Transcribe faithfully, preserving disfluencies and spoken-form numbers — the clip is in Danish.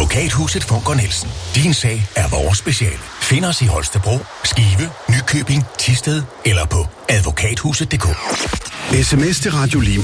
Advokathuset Funker Nielsen. Din sag er vores speciale. Find os i Holstebro, Skive, Nykøbing, Thisted eller på advokathuset punktum d k. S M S til Radio Lim